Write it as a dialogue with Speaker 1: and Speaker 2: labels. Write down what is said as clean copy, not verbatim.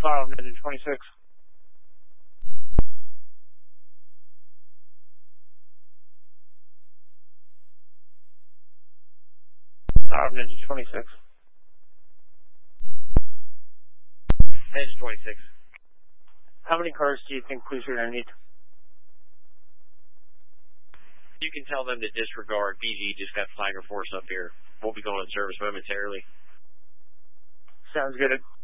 Speaker 1: File Ninja 26. File Ninja 26.
Speaker 2: Ninja 26.
Speaker 1: How many cars do you think police are going to need?
Speaker 2: You can tell them to disregard. BG just got Flagger Force up here. We'll be going in service momentarily.
Speaker 1: Sounds good.